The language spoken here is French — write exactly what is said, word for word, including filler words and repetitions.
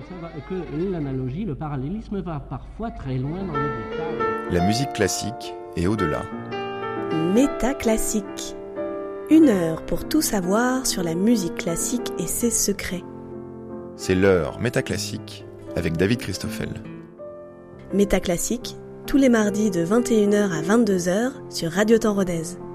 que l'analogie, le parallélisme va parfois très loin dans le détail. La musique classique et au-delà. Métaclassique. Une heure pour tout savoir sur la musique classique et ses secrets. C'est l'heure Métaclassique avec David Christoffel. Métaclassique, tous les mardis de vingt et une heures à vingt-deux heures sur Radio Temps Rodez.